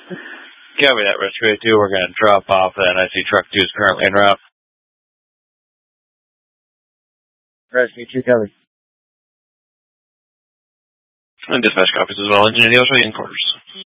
Copy that, Rescue 2. We're going to drop off and I see Truck 2 is currently en route. Rescue 2, copy. And dispatch copies as well. Engineer, those are the quarters.